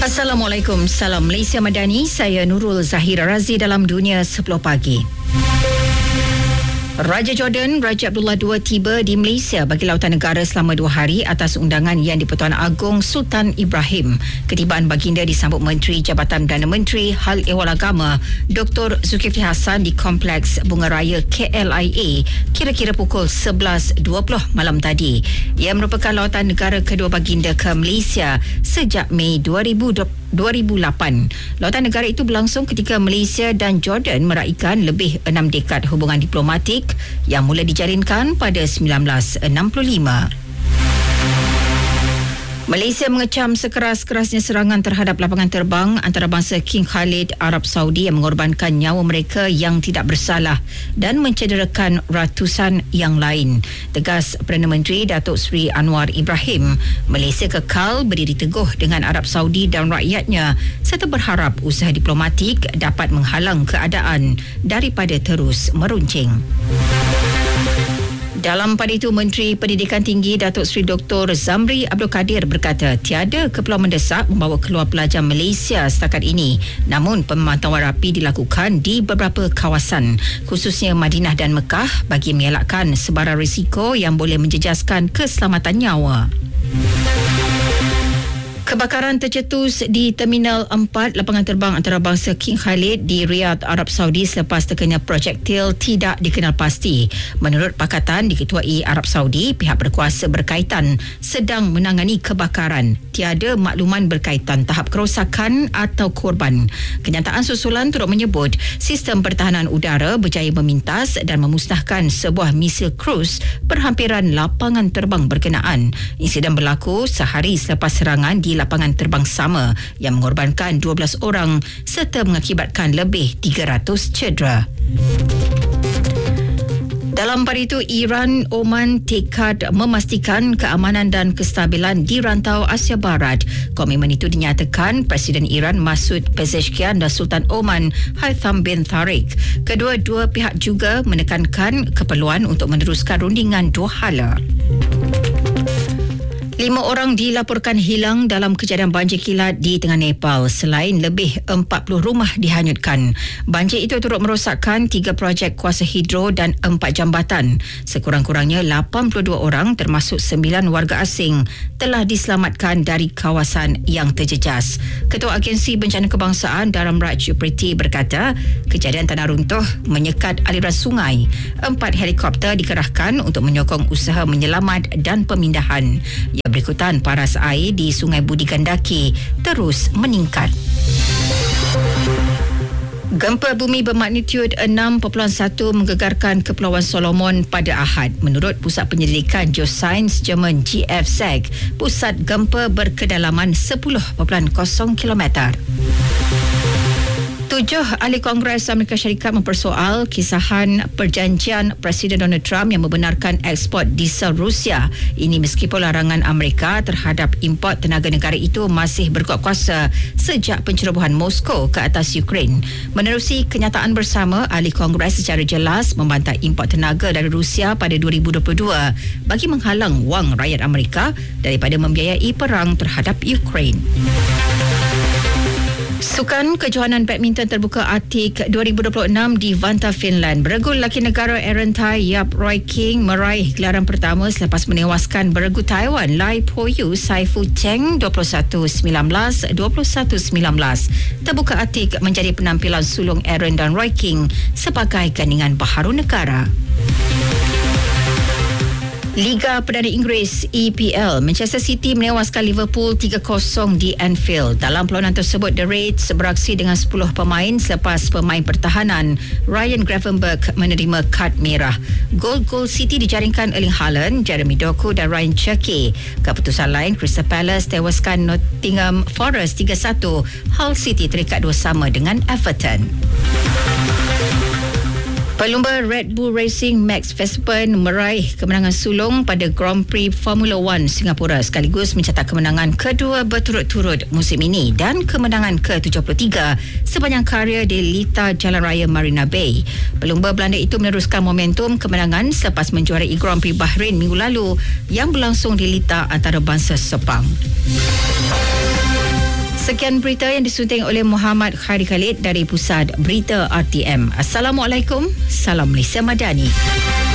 Assalamualaikum, salam Malaysia Madani. Saya Nurul Zahira Razi dalam Dunia 10 Pagi. Raja Jordan, Raja Abdullah II tiba di Malaysia bagi lautan negara selama 2 hari atas undangan Yang di-Pertuan Agong Sultan Ibrahim. Ketibaan baginda disambut Menteri Jabatan Perdana Menteri Hal Ehwal Agama Dr. Zulkifli Hassan di Kompleks Bunga Raya KLIA kira-kira pukul 11.20 malam tadi. Ia merupakan lautan negara kedua baginda ke Malaysia sejak Mei 2008. Lautan negara itu berlangsung ketika Malaysia dan Jordan meraikan lebih 6 dekad hubungan diplomatik yang mula dijalinkan pada 1965. Malaysia mengecam sekeras-kerasnya serangan terhadap lapangan terbang antarabangsa King Khalid Arab Saudi yang mengorbankan nyawa mereka yang tidak bersalah dan mencederakan ratusan yang lain. Tegas Perdana Menteri Datuk Seri Anwar Ibrahim, Malaysia kekal berdiri teguh dengan Arab Saudi dan rakyatnya serta berharap usaha diplomatik dapat menghalang keadaan daripada terus meruncing. Dalam pada itu, Menteri Pendidikan Tinggi Datuk Seri Dr. Zamri Abdul Kadir berkata tiada keperluan mendesak membawa keluar pelajar Malaysia setakat ini. Namun, pemantauan rapi dilakukan di beberapa kawasan, khususnya Madinah dan Mekah bagi mengelakkan sebarang risiko yang boleh menjejaskan keselamatan nyawa. Kebakaran tercetus di Terminal 4 lapangan terbang antarabangsa King Khalid di Riyadh, Arab Saudi selepas terkena projektil tidak dikenal pasti. Menurut pakatan diketuai Arab Saudi, pihak berkuasa berkaitan sedang menangani kebakaran. Tiada makluman berkaitan tahap kerosakan atau korban. Kenyataan susulan turut menyebut sistem pertahanan udara berjaya memintas dan memusnahkan sebuah misil kruz berhampiran lapangan terbang berkenaan. Insiden berlaku sehari selepas serangan di lapangan terbang sama yang mengorbankan 12 orang serta mengakibatkan lebih 300 cedera. Dalam pada itu, Iran, Oman tekad memastikan keamanan dan kestabilan di rantau Asia Barat. Komitmen itu dinyatakan Presiden Iran Masoud Pezeshkian dan Sultan Oman Haitham bin Tariq. Kedua-dua pihak juga menekankan keperluan untuk meneruskan rundingan dua hala. 5 orang dilaporkan hilang dalam kejadian banjir kilat di tengah Nepal selain lebih 40 rumah dihanyutkan. Banjir itu turut merosakkan 3 projek kuasa hidro dan 4 jambatan. Sekurang-kurangnya 82 orang termasuk 9 warga asing telah diselamatkan dari kawasan yang terjejas. Ketua Agensi Bencana Kebangsaan Dharam Raj Upriti berkata kejadian tanah runtuh menyekat aliran sungai. 4 helikopter dikerahkan untuk menyokong usaha menyelamat dan pemindahan. Berikutan paras air di Sungai Budi Gandaki terus meningkat. Gempa bumi bermagnitud 6.1 menggegarkan Kepulauan Solomon pada Ahad. Menurut Pusat Penyelidikan Geosains Jerman GFZ, pusat gempa berkedalaman 10.0 km. 7 ahli Kongres Amerika Syarikat mempersoal kisahan perjanjian Presiden Donald Trump yang membenarkan ekspor diesel Rusia. Ini meskipun larangan Amerika terhadap import tenaga negara itu masih berkuat kuasa sejak pencerobohan Moskow ke atas Ukraine. Menerusi kenyataan bersama, ahli Kongres secara jelas membantah import tenaga dari Rusia pada 2022 bagi menghalang wang rakyat Amerika daripada membiayai perang terhadap Ukraine. Sukan kejohanan badminton terbuka Arctic 2026 di Vantaa, Finland. Beregu lelaki negara Aaron Tai Yap Roy King meraih gelaran pertama selepas menewaskan beregu Taiwan Lai Po Yu Sai Fu Cheng 21-19, 21-19. Terbuka Arctic menjadi penampilan sulung Aaron dan Roy King sebagai gandingan baharu negara. Liga Perdana Inggeris EPL, Manchester City menewaskan Liverpool 3-0 di Anfield. Dalam perlawanan tersebut, The Reds beraksi dengan 10 pemain selepas pemain pertahanan Ryan Gravenberch menerima kad merah. Gol-gol City dijaringkan Erling Haaland, Jeremy Doku dan Ryan Cherki. Keputusan lain, Crystal Palace tewaskan Nottingham Forest 3-1. Hull City terikat 2-2 dengan Everton. Pelumba Red Bull Racing Max Verstappen meraih kemenangan sulung pada Grand Prix Formula 1 Singapura sekaligus mencatat kemenangan kedua berturut-turut musim ini dan kemenangan ke-73 sepanjang karya di Lita Jalan Raya Marina Bay. Pelumba Belanda itu meneruskan momentum kemenangan selepas menjuarai Grand Prix Bahrain minggu lalu yang berlangsung di Lita antarabangsa Sepang. Sekian berita yang disunting oleh Muhammad Khairi Khalid dari Pusat Berita RTM. Assalamualaikum. Salam Malaysia Madani.